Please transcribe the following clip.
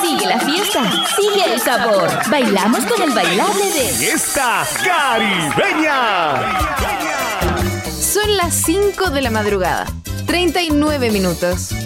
Sigue la fiesta, sigue el sabor. Bailamos con el bailable de Fiesta Caribeña. Son las 5 de la madrugada, 39 minutos.